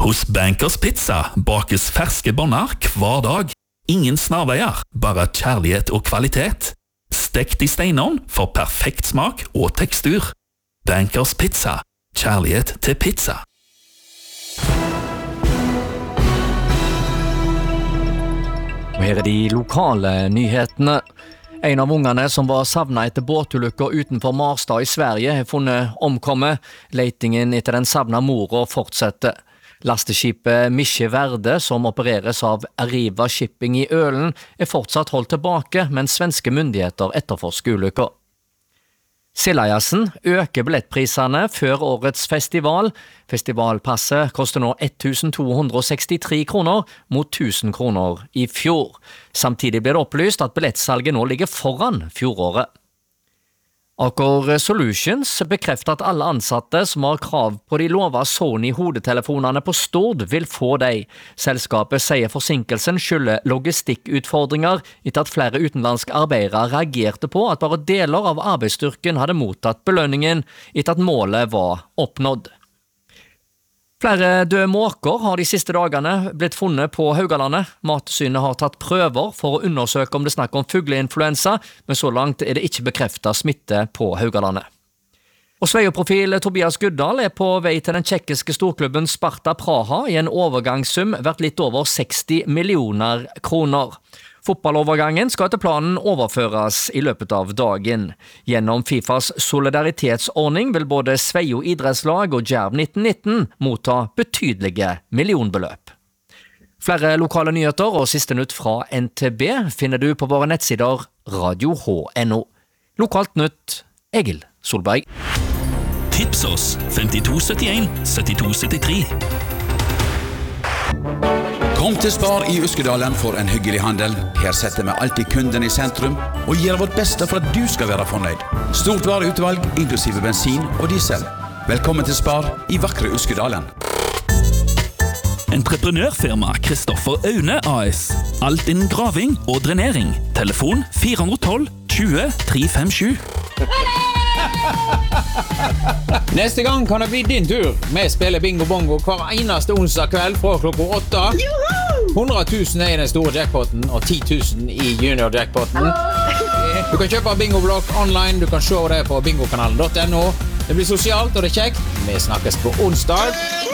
Hos Bankers Pizza bakes ferske bonner hver dag. Ingen snarveier, bare kjærlighet og kvalitet. Stekt I steinovn for perfekt smak og tekstur. Bankers Pizza. Kjærlighet til pizza. Og her de lokale nyhetene. En av ungene som var savnet etter båtulykker utenfor Marstad I Sverige har funnet omkommet. Leitingen etter den savnede mora fortsetter. Lasteskipet Misje Verde, som opereres av Arriva Shipping I Ølen, fortsatt holdt tilbake, mens svenske myndigheter etterforsker ulykker. Sildajazzen øker billettprisene før årets festival. Festivalpasset koster nå 1263 kroner mot 1000 kroner I fjor. Samtidig blir det opplyst at billettsalget nå ligger foran fjoråret. Aker Solutions bekrefter at alle ansatte som har krav på de lovede Sony-hodetelefonene på Stord vil få dem. Selskapet sier forsinkelsen skylder logistikkutfordringer etter at flere utenlandske arbeidere reagerte på at bare deler av arbeidsstyrken hadde mottatt belønningen etter at målet var oppnådd. Flere døde måker har de siste dagene blitt funnet på Haugalandet. Mattilsynet har tatt prøver for å undersøke om det snakker om fugleinfluensa, men så langt det ikke bekreftet smitte på Haugalandet. Og Sveio-profil Tobias Guddal på vei til den tjekkiske storklubben Sparta Praha I en overgangssum verdt litt over 60 millioner kroner. Fotballovergangen skal etter planen overføres I løpet av dagen. Gjennom FIFAs solidaritetsordning vil både Sveio idrettslag og Djerv 1919 motta betydelige millionbeløp. Flere lokale nyheter og siste nytt fra NTB finner du på våre nettsider radio.no. Lokalt nytt, Egil Solberg. Tips oss 5271 7273. Kom til Spar I Uskedalen for en hyggelig handel. Her setter vi alltid kunden I sentrum og gjør vårt beste for at du skal være fornøyd. Stort vareutvalg, inklusive bensin og diesel. Velkommen til Spar I vakre Uskedalen. Entreprenørfirma Kristoffer Aune AS. Alt innen graving og drenering. Telefon 412 20 357. Neste gang kan det bli din tur. Vi spiller bingo bongo hver eneste onsdag kveld fra klokka 8. 100 000 I den store jackpotten og 10 000 I junior jackpotten. Du kan kjøpe bingoblokk online. Du kan se det på bingokanalen.no. Det blir sosialt og det kjekt. Vi snakkes på onsdag.